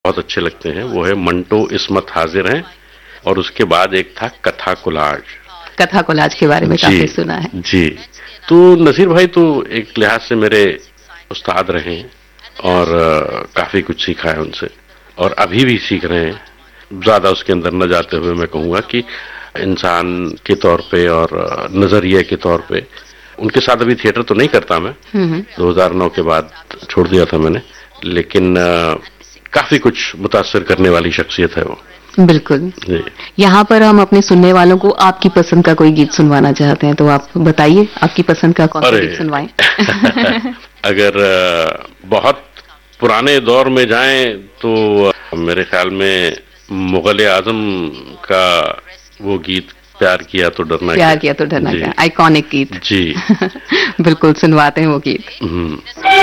बहुत अच्छे लगते हैं, वो है मंटो इस्मत हाजिर हैं, और उसके बाद एक था कथा कोलाज। कथा कोलाज के बारे में जी काफी सुना है। जी। तो नसीर भाई तो एक लिहाज से मेरे उस्ताद रहे हैं, और काफी कुछ सीखा है उनसे, और अभी भी सीख रहे हैं। ज्यादा उसके अंदर न जाते हुए मैं कहूँगा कि इंसान के तौर पे और नजरिए के तौर पे उनके साथ अभी थिएटर तो नहीं करता मैं, 2009 के बाद छोड़ दिया था मैंने, लेकिन काफी कुछ मुतासर करने वाली शख्सियत है वो। बिल्कुल। यहाँ पर हम अपने सुनने वालों को आपकी पसंद का कोई गीत सुनवाना चाहते हैं, तो आप बताइए आपकी पसंद का कौन सा गीत सुनवाएं। अगर बहुत पुराने दौर में जाएं तो मेरे ख्याल में मुगल आजम का वो गीत प्यार किया तो डरना क्या, प्यार किया तो डरना क्या, आइकॉनिक गीत। जी। बिल्कुल सुनवाते हैं वो गीत।